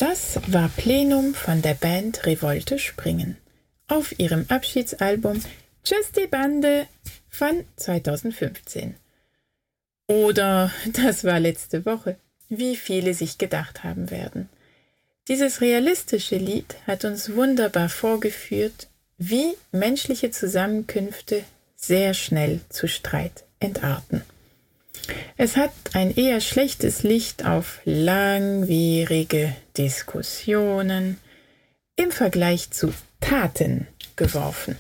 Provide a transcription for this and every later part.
Das war Plenum von der Band Revolte Springen auf ihrem Abschiedsalbum Tschüss die Bande von 2015. Oder das war letzte Woche, wie viele sich gedacht haben werden. Dieses realistische Lied hat uns wunderbar vorgeführt, wie menschliche Zusammenkünfte sehr schnell zu Streit entarten. Es hat ein eher schlechtes Licht auf langwierige Diskussionen im Vergleich zu Taten geworfen.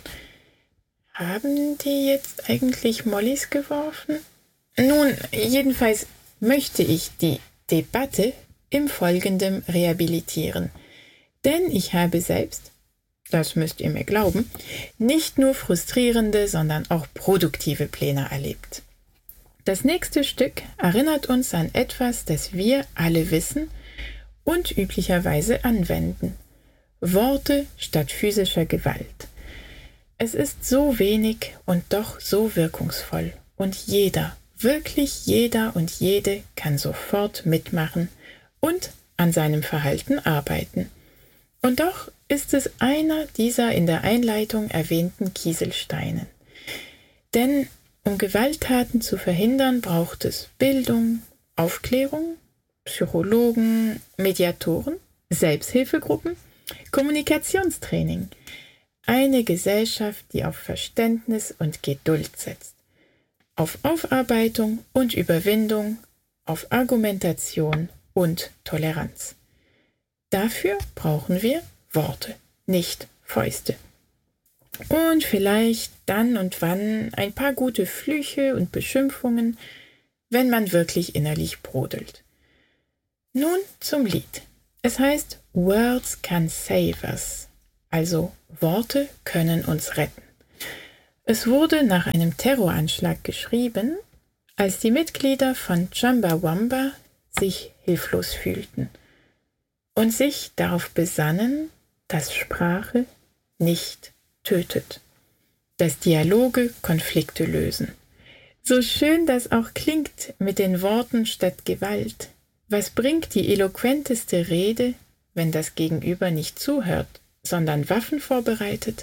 Haben die jetzt eigentlich Mollys geworfen? Nun, jedenfalls möchte ich die Debatte im Folgenden rehabilitieren. Denn ich habe selbst, das müsst ihr mir glauben, nicht nur frustrierende, sondern auch produktive Pläne erlebt. Das nächste Stück erinnert uns an etwas, das wir alle wissen und üblicherweise anwenden. Worte statt physischer Gewalt. Es ist so wenig und doch so wirkungsvoll. Und jeder, wirklich jeder und jede kann sofort mitmachen und an seinem Verhalten arbeiten. Und doch ist es einer dieser in der Einleitung erwähnten Kieselsteine. Denn um Gewalttaten zu verhindern, braucht es Bildung, Aufklärung, Psychologen, Mediatoren, Selbsthilfegruppen, Kommunikationstraining. Eine Gesellschaft, die auf Verständnis und Geduld setzt. Auf Aufarbeitung und Überwindung, auf Argumentation und Toleranz. Dafür brauchen wir Worte, nicht Fäuste. Und vielleicht dann und wann ein paar gute Flüche und Beschimpfungen, wenn man wirklich innerlich brodelt. Nun zum Lied. Es heißt Words can save us, also Worte können uns retten. Es wurde nach einem Terroranschlag geschrieben, als die Mitglieder von Chumbawamba sich hilflos fühlten und sich darauf besannen, dass Sprache nicht tötet, dass Dialoge Konflikte lösen. So schön das auch klingt mit den Worten statt Gewalt, was bringt die eloquenteste Rede, wenn das Gegenüber nicht zuhört, sondern Waffen vorbereitet?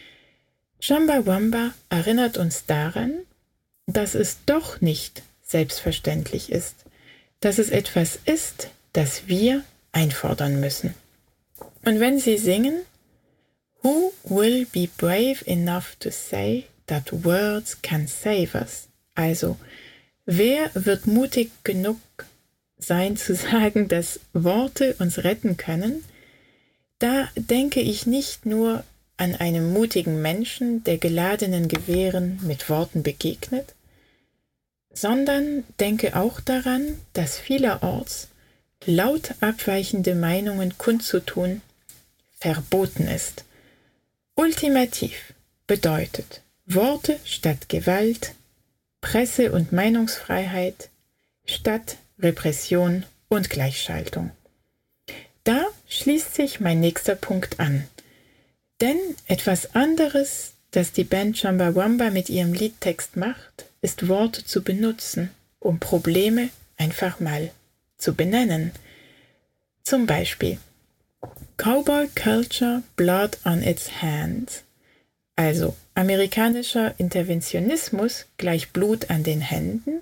Chumbawamba erinnert uns daran, dass es doch nicht selbstverständlich ist, dass es etwas ist, das wir einfordern müssen. Und wenn sie singen, Who will be brave enough to say that words can save us? Also, wer wird mutig genug sein zu sagen, dass Worte uns retten können? Da denke ich nicht nur an einen mutigen Menschen, der geladenen Gewehren mit Worten begegnet, sondern denke auch daran, dass vielerorts laut abweichende Meinungen kundzutun verboten ist. Ultimativ bedeutet Worte statt Gewalt, Presse- und Meinungsfreiheit statt Repression und Gleichschaltung. Da schließt sich mein nächster Punkt an. Denn etwas anderes, das die Band Chumbawamba mit ihrem Liedtext macht, ist Worte zu benutzen, um Probleme einfach mal zu benennen. Zum Beispiel Cowboy Culture, Blood on its Hands. Also amerikanischer Interventionismus gleich Blut an den Händen.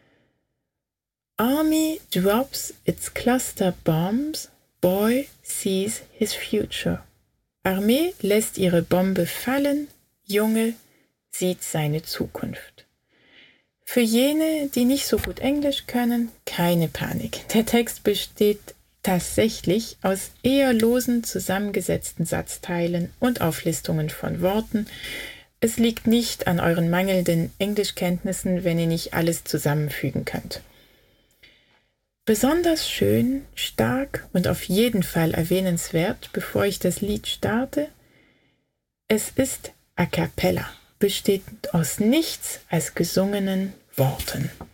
Army drops its cluster bombs, boy sees his future. Armee lässt ihre Bombe fallen, Junge sieht seine Zukunft. Für jene, die nicht so gut Englisch können, keine Panik. Der Text besteht tatsächlich aus eher losen zusammengesetzten Satzteilen und Auflistungen von Worten. Es liegt nicht an euren mangelnden Englischkenntnissen, wenn ihr nicht alles zusammenfügen könnt. Besonders schön, stark und auf jeden Fall erwähnenswert, bevor ich das Lied starte, es ist a cappella, besteht aus nichts als gesungenen Worten.